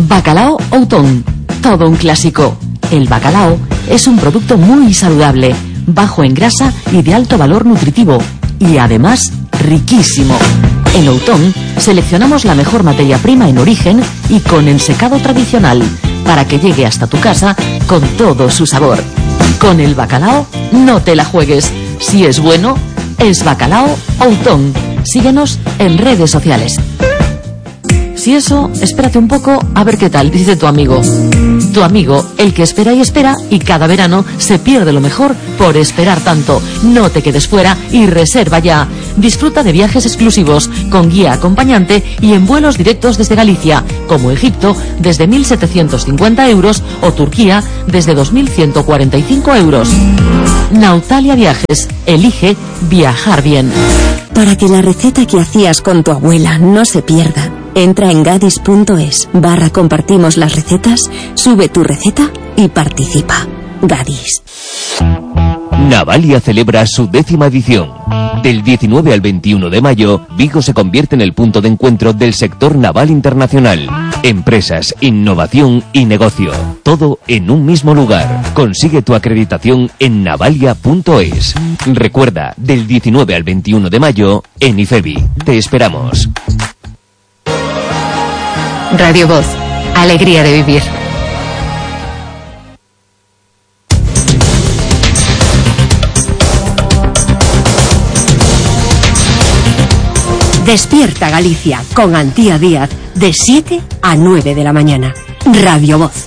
Bacalao Outón, todo un clásico. El bacalao es un producto muy saludable, bajo en grasa y de alto valor nutritivo, y además riquísimo. En Outón seleccionamos la mejor materia prima en origen y con ensecado tradicional, para que llegue hasta tu casa con todo su sabor. Con el bacalao no te la juegues. Si es bueno, es Bacalao Outón. Síguenos en redes sociales. Si eso, espérate un poco a ver qué tal, dice tu amigo. Tu amigo, el que espera y cada verano se pierde lo mejor por esperar tanto. No te quedes fuera y reserva ya. Disfruta de viajes exclusivos, con guía acompañante y en vuelos directos desde Galicia, como Egipto desde 1.750 euros o Turquía desde 2.145 euros. Nautalia Viajes, elige viajar bien. Para que la receta que hacías con tu abuela no se pierda, entra en gadis.es/compartimos las recetas, sube tu receta y participa. Gadis. Navalia celebra su 10ª edición. Del 19 al 21 de mayo, Vigo se convierte en el punto de encuentro del sector naval internacional. Empresas, innovación y negocio. Todo en un mismo lugar. Consigue tu acreditación en navalia.es. Recuerda, del 19 al 21 de mayo, en IFEBI. Te esperamos. Radio Voz. Alegría de vivir. Despierta Galicia con Antía Díaz de 7 a 9 de la mañana. Radio Voz.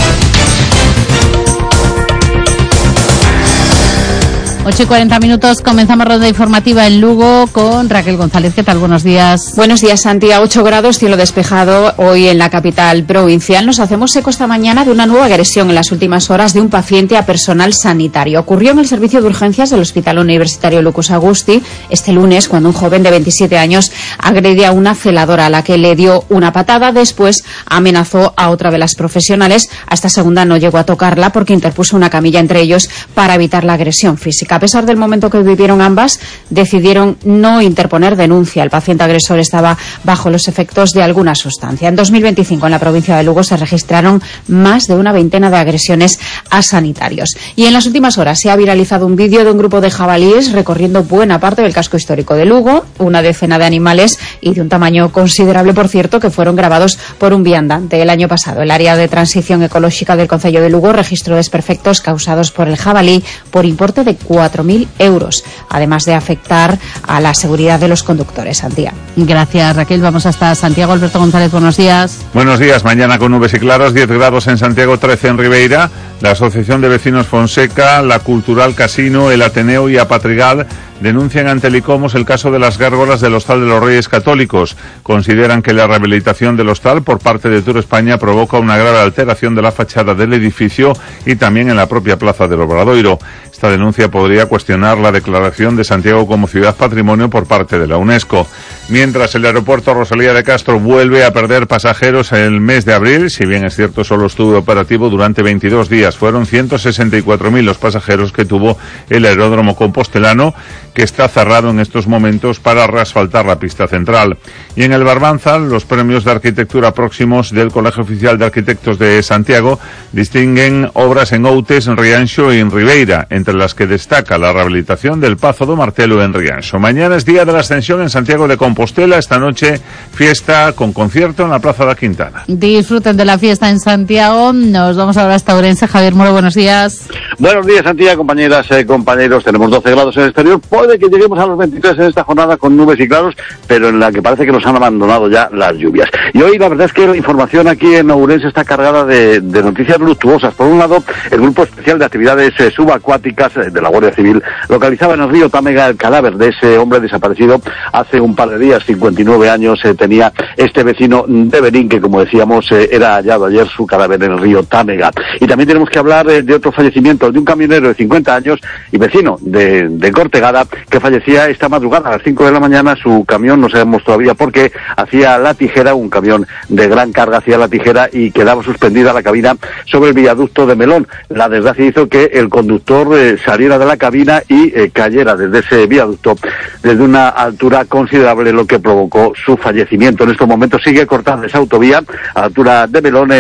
8:40, comenzamos ronda informativa en Lugo con Raquel González. ¿Qué tal? Buenos días. Buenos días, Santi. A 8 grados, cielo despejado hoy en la capital provincial. Nos hacemos eco esta mañana de una nueva agresión en las últimas horas de un paciente a personal sanitario. Ocurrió en el servicio de urgencias del Hospital Universitario Lucas Agusti este lunes, cuando un joven de 27 años agredía a una celadora a la que le dio una patada. Después amenazó a otra de las profesionales. A esta segunda no llegó a tocarla porque interpuso una camilla entre ellos para evitar la agresión física. A pesar del momento que vivieron ambas, decidieron no interponer denuncia. El paciente agresor estaba bajo los efectos de alguna sustancia. En 2025, en la provincia de Lugo, se registraron más de una veintena de agresiones a sanitarios. Y en las últimas horas se ha viralizado un vídeo de un grupo de jabalíes recorriendo buena parte del casco histórico de Lugo, una decena de animales y de un tamaño considerable, por cierto, que fueron grabados por un viandante el año pasado. El área de transición ecológica del concello de Lugo registró desperfectos causados por el jabalí por importe de 4.000 euros, además de afectar a la seguridad de los conductores. Antía. Gracias, Raquel. Vamos hasta Santiago. Alberto González, buenos días. Buenos días. Mañana con nubes y claros, 10 grados en Santiago, 13 en Ribeira. La Asociación de Vecinos Fonseca, la Cultural Casino, el Ateneo y Apatrigal denuncian ante el ICOMOS el caso de las gárgolas del Hostal de los Reyes Católicos. Consideran que la rehabilitación del hostal por parte de Tour España provoca una grave alteración de la fachada del edificio y también en la propia plaza del Obradoiro. Esta denuncia podría cuestionar la declaración de Santiago como ciudad patrimonio por parte de la UNESCO. Mientras el aeropuerto Rosalía de Castro vuelve a perder pasajeros en el mes de abril, si bien es cierto solo estuvo operativo durante 22 días, fueron 164.000 los pasajeros que tuvo el aeródromo compostelano, que está cerrado en estos momentos para reasfaltar la pista central. Y en el Barbanza, los premios de arquitectura próximos del Colegio Oficial de Arquitectos de Santiago distinguen obras en Outes, en Rianxo y en Ribeira, entre las que destaca la rehabilitación del Pazo do Martelo en Rianxo. Mañana es Día de la Ascensión en Santiago de Compostela. Esta noche fiesta con concierto en la Plaza de la Quintana. Disfruten de la fiesta en Santiago. Nos vamos ahora hasta Ourense. Javier Moro, buenos días. Buenos días, Santiago, compañeras, compañeros. Tenemos 12 grados en el exterior. Puede que lleguemos a los 23 en esta jornada con nubes y claros, pero en la que parece que nos han abandonado ya las lluvias. Y hoy la verdad es que la información aquí en Ourense está cargada de noticias luctuosas. Por un lado, el Grupo Especial de Actividades Subacuáticas de la Guardia Civil localizaba en el río Támega el cadáver de ese hombre desaparecido hace un par de días. 59 años tenía este vecino de Berín, que como decíamos era hallado ayer su cadáver en el río Támega. Y también tenemos que hablar de otro fallecimiento, de un camionero de 50 años y vecino de Cortegada, que fallecía esta madrugada a las 5 de la mañana. Su camión, no sabemos todavía por qué, hacía la tijera, un camión de gran carga hacía la tijera y quedaba suspendida la cabina sobre el viaducto de Melón. La desgracia hizo que el conductor saliera de la cabina y cayera desde ese viaducto desde una altura considerable. lo que provocó su fallecimiento. En estos momentos sigue cortada esa autovía a la altura de Melón,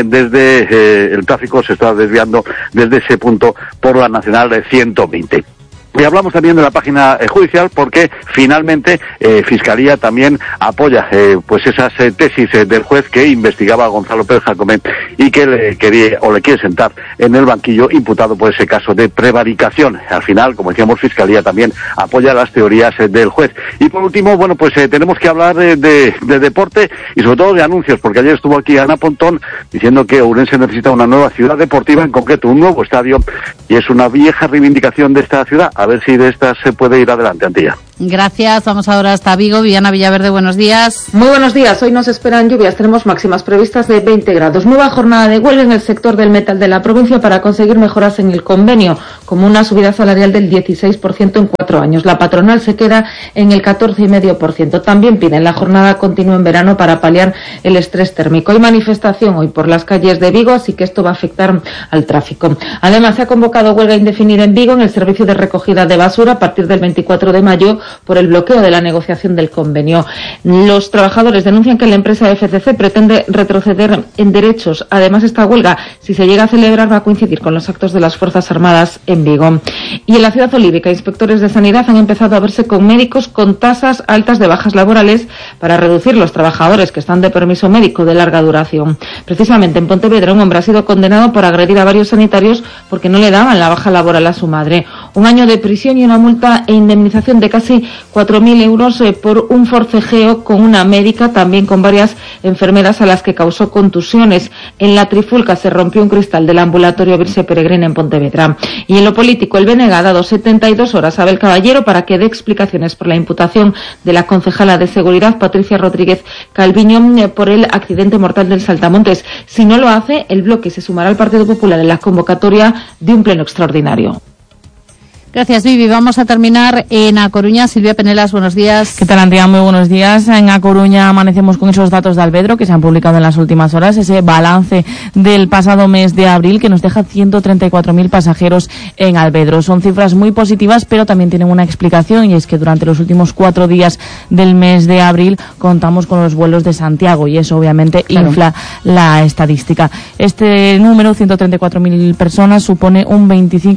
desde el tráfico se está desviando desde ese punto por la Nacional 120. Y hablamos también de la página judicial porque finalmente Fiscalía también apoya pues esas tesis del juez que investigaba a Gonzalo Pérez Jacome y que le quiere sentar en el banquillo imputado por ese caso de prevaricación. Al final, como decíamos, Fiscalía también apoya las teorías del juez. Y por último, bueno, pues tenemos que hablar de deporte y sobre todo de anuncios, porque ayer estuvo aquí Ana Pontón diciendo que Ourense necesita una nueva ciudad deportiva, en concreto un nuevo estadio, y es una vieja reivindicación de esta ciudad. A ver si de estas se puede ir adelante, Antilla. Gracias. Vamos ahora hasta Vigo. Viviana Villaverde, buenos días. Muy buenos días. Hoy nos esperan lluvias. Tenemos máximas previstas de 20 grados. Nueva jornada de huelga en el sector del metal de la provincia para conseguir mejoras en el convenio, como una subida salarial del 16% en 4 años. La patronal se queda en el 14,5%. También piden la jornada continua en verano para paliar el estrés térmico. Hay manifestación hoy por las calles de Vigo, así que esto va a afectar al tráfico. Además, se ha convocado huelga indefinida en Vigo en el servicio de recogida de basura a partir del 24 de mayo por el bloqueo de la negociación del convenio. Los trabajadores denuncian que la empresa FCC pretende retroceder en derechos. Además, esta huelga, si se llega a celebrar, va a coincidir con los actos de las Fuerzas Armadas en Vigo. Y en la ciudad olívica, inspectores de sanidad han empezado a verse con médicos con tasas altas de bajas laborales para reducir los trabajadores que están de permiso médico de larga duración. Precisamente en Pontevedra, un hombre ha sido condenado por agredir a varios sanitarios porque no le daban la baja laboral a su madre. 1 año de prisión y una multa e indemnización de casi 4.000 euros por un forcejeo con una médica, también con varias enfermeras a las que causó contusiones. En la Trifulca se rompió un cristal del ambulatorio Virse Peregrina en Pontevedra. Y en lo político, el BNG ha dado 72 horas a Abel Caballero para que dé explicaciones por la imputación de la concejala de Seguridad, Patricia Rodríguez Calviño, por el accidente mortal del Saltamontes. Si no lo hace, el bloque se sumará al Partido Popular en la convocatoria de un pleno extraordinario. Gracias, Vivi. Vamos a terminar en A Coruña. Silvia Penelas, buenos días. ¿Qué tal, Antía? Muy buenos días. En A Coruña amanecemos con esos datos de Albedro que se han publicado en las últimas horas, ese balance del pasado mes de abril que nos deja 134.000 pasajeros en Albedro. Son cifras muy positivas, pero también tienen una explicación, y es que durante los últimos 4 días del mes de abril contamos con los vuelos de Santiago y eso obviamente infla la estadística. Este número, 134.000 personas, supone un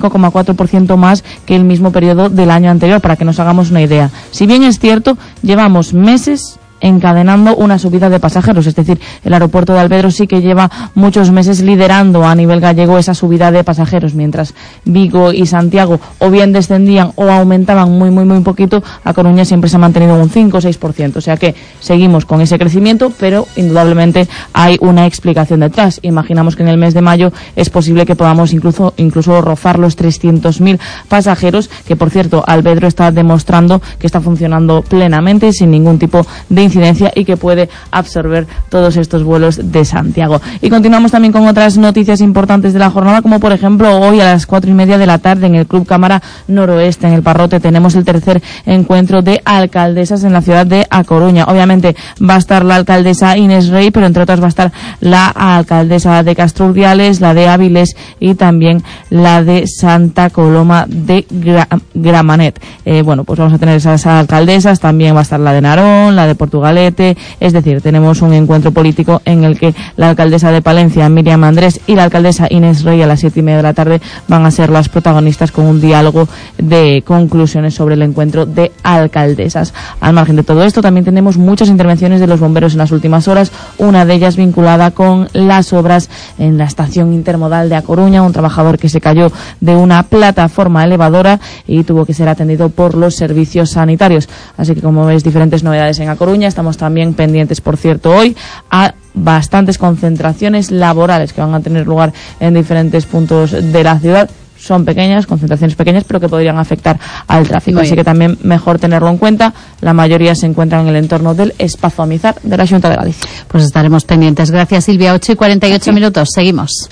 25,4% más que el mismo periodo del año anterior, para que nos hagamos una idea. Si bien es cierto, llevamos meses encadenando una subida de pasajeros, es decir, el aeropuerto de Albedro sí que lleva muchos meses liderando a nivel gallego esa subida de pasajeros, mientras Vigo y Santiago o bien descendían o aumentaban muy poquito, A Coruña siempre se ha mantenido un 5 o 6%, o sea que seguimos con ese crecimiento, pero indudablemente hay una explicación detrás. Imaginamos que en el mes de mayo es posible que podamos incluso rozar los 300.000 pasajeros, que por cierto Albedro está demostrando que está funcionando plenamente sin ningún tipo de incidencia y que puede absorber todos estos vuelos de Santiago. Y continuamos también con otras noticias importantes de la jornada, como por ejemplo hoy a las 4:30 de la tarde en el Club Cámara Noroeste, en el Parrote, tenemos el tercer encuentro de alcaldesas en la ciudad de A Coruña. Obviamente va a estar la alcaldesa Inés Rey, pero entre otras va a estar la alcaldesa de Castro Urdiales, la de Áviles y también la de Santa Coloma de Gramanet. Bueno, pues vamos a tener esas alcaldesas, también va a estar la de Narón, la de Portugalete, es decir, tenemos un encuentro político en el que la alcaldesa de Palencia, Miriam Andrés, y la alcaldesa Inés Rey a las 7:30 de la tarde van a ser las protagonistas con un diálogo de conclusiones sobre el encuentro de alcaldesas. Al margen de todo esto, también tenemos muchas intervenciones de los bomberos en las últimas horas, una de ellas vinculada con las obras en la estación intermodal de A Coruña, un trabajador que se cayó de una plataforma elevadora y tuvo que ser atendido por los servicios sanitarios. Así que, como ves, diferentes novedades en A Coruña. Estamos también pendientes, por cierto, hoy a bastantes concentraciones laborales que van a tener lugar en diferentes puntos de la ciudad. Son pequeñas, concentraciones pequeñas, pero que podrían afectar al tráfico. Así que también mejor tenerlo en cuenta. La mayoría se encuentran en el entorno del Espazo Amizar de la Xunta de Galicia. Pues estaremos pendientes. Gracias, Silvia. 8:48 minutos. Seguimos.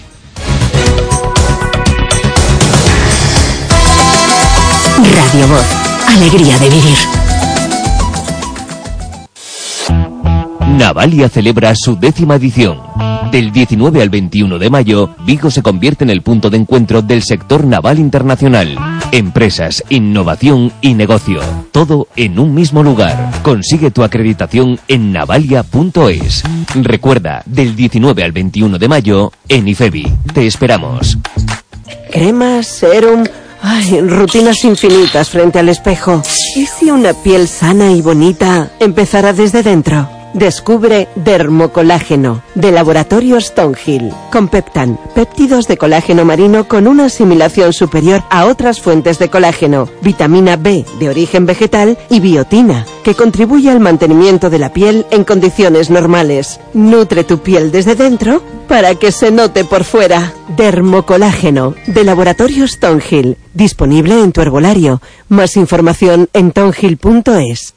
Radio Voz. Alegría de vivir. Navalia celebra su 10ª edición. Del 19 al 21 de mayo, Vigo se convierte en el punto de encuentro del sector naval internacional. Empresas, innovación y negocio. Todo en un mismo lugar. Consigue tu acreditación en navalia.es. Recuerda, del 19 al 21 de mayo, en IFEBI. Te esperamos. Cremas, serum... Ay, rutinas infinitas frente al espejo. ¿Y si una piel sana y bonita empezara desde dentro? Descubre Dermocolágeno, de Laboratorio Stonehill. Con Peptan, péptidos de colágeno marino con una asimilación superior a otras fuentes de colágeno, vitamina B de origen vegetal y biotina, que contribuye al mantenimiento de la piel en condiciones normales. Nutre tu piel desde dentro para que se note por fuera. Dermocolágeno, de Laboratorio Stonehill. Disponible en tu herbolario. Más información en tonhill.es.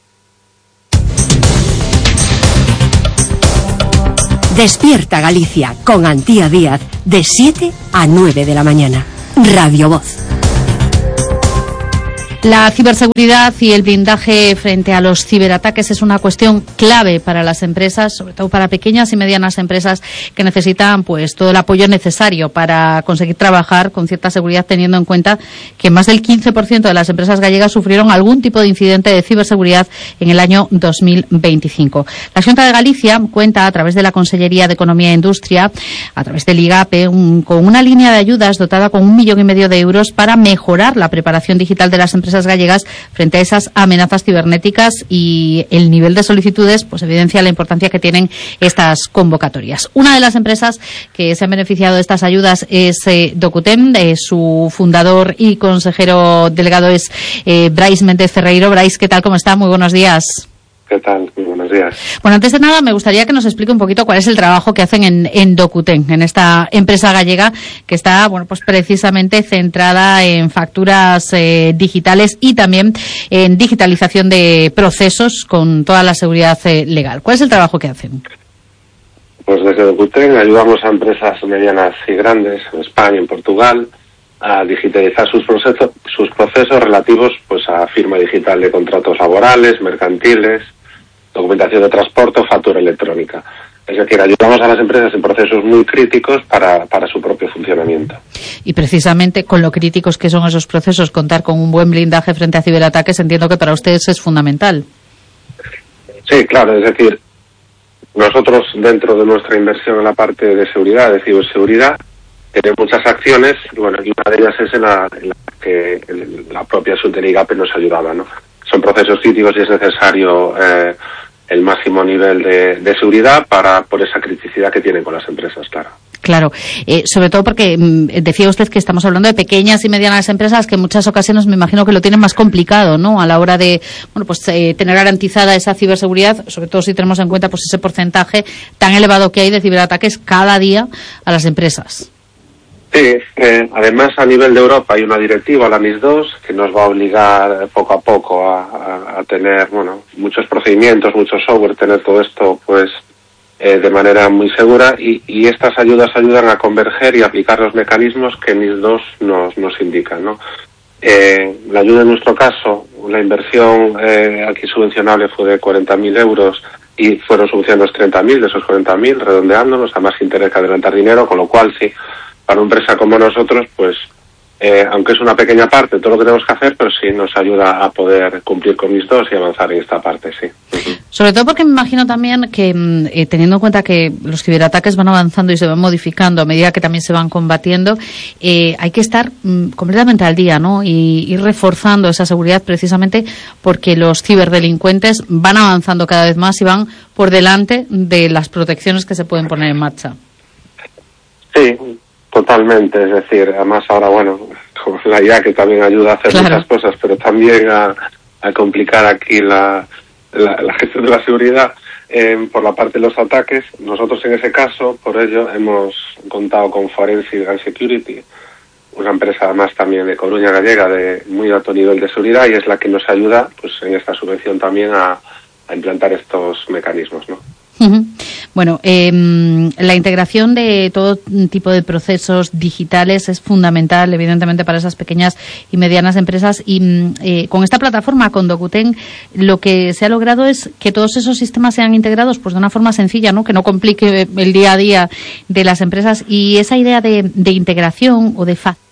Despierta Galicia con Antía Díaz de 7 a 9 de la mañana. Radio Voz. La ciberseguridad y el blindaje frente a los ciberataques es una cuestión clave para las empresas, sobre todo para pequeñas y medianas empresas que necesitan pues todo el apoyo necesario para conseguir trabajar con cierta seguridad, teniendo en cuenta que más del 15% de las empresas gallegas sufrieron algún tipo de incidente de ciberseguridad en el año 2025. La Xunta de Galicia cuenta a través de la Consellería de Economía e Industria, a través del IGAPE, con una línea de ayudas dotada con 1,5 millones de euros para mejorar la preparación digital de las empresas gallegas frente a esas amenazas cibernéticas, y el nivel de solicitudes pues evidencia la importancia que tienen estas convocatorias. Una de las empresas que se han beneficiado de estas ayudas es Docutem. Su fundador y consejero delegado es Brais Méndez Ferreiro. Brais, ¿qué tal? ¿Cómo está? Muy buenos días. ¿Qué tal? Muy buenos días. Bueno, antes de nada me gustaría que nos explique un poquito cuál es el trabajo que hacen en Docutem, en esta empresa gallega que está, bueno, pues precisamente centrada en facturas digitales y también en digitalización de procesos con toda la seguridad legal. ¿Cuál es el trabajo que hacen? Pues desde Docutem ayudamos a empresas medianas y grandes en España y en Portugal a digitalizar sus procesos relativos pues a firma digital de contratos laborales, mercantiles, documentación de transporte o factura electrónica. Es decir, ayudamos a las empresas en procesos muy críticos para su propio funcionamiento. Y precisamente con lo críticos que son esos procesos, contar con un buen blindaje frente a ciberataques, entiendo que para ustedes es fundamental. Sí, claro, es decir, nosotros dentro de nuestra inversión en la parte de seguridad, de ciberseguridad, tenemos muchas acciones, y bueno, y una de ellas es en la que la propia Xunta de IGAPE nos ayudaba, ¿no? Son procesos críticos y es necesario el máximo nivel de seguridad por esa criticidad que tienen con las empresas, claro. Claro, sobre todo porque decía usted que estamos hablando de pequeñas y medianas empresas que en muchas ocasiones me imagino que lo tienen más complicado, ¿no? A la hora de, bueno, pues tener garantizada esa ciberseguridad, sobre todo si tenemos en cuenta pues ese porcentaje tan elevado que hay de ciberataques cada día a las empresas. Sí, además a nivel de Europa hay una directiva, la NIS2, que nos va a obligar poco a poco a tener, bueno, muchos procedimientos, mucho software, tener todo esto pues de manera muy segura, y estas ayudas ayudan a converger y aplicar los mecanismos que NIS2 nos indican, ¿no? La ayuda en nuestro caso, la inversión aquí subvencionable fue de 40.000 euros y fueron subvencionados 30.000 de esos 40.000, redondeándolos, a más interés que adelantar dinero, con lo cual sí, para una empresa como nosotros, pues, aunque es una pequeña parte, todo lo que tenemos que hacer, pero sí nos ayuda a poder cumplir con NIS2 y avanzar en esta parte, sí. Sobre todo porque me imagino también que, teniendo en cuenta que los ciberataques van avanzando y se van modificando a medida que también se van combatiendo, hay que estar completamente al día, ¿no? Y ir reforzando esa seguridad precisamente porque los ciberdelincuentes van avanzando cada vez más y van por delante de las protecciones que se pueden poner en marcha. Sí, totalmente, es decir, además ahora, bueno, con la IA que también ayuda a hacer muchas cosas, pero también a complicar aquí la gestión de la seguridad por la parte de los ataques. Nosotros en ese caso, por ello, hemos contado con Forensic and Security, una empresa además también de Coruña gallega de muy alto nivel de seguridad, y es la que nos ayuda pues en esta subvención también a implantar estos mecanismos, ¿no? Bueno, la integración de todo tipo de procesos digitales es fundamental, evidentemente, para esas pequeñas y medianas empresas. Y con esta plataforma, con Docuten, lo que se ha logrado es que todos esos sistemas sean integrados pues de una forma sencilla, ¿no? Que no complique el día a día de las empresas. Y esa idea de integración o de facilitación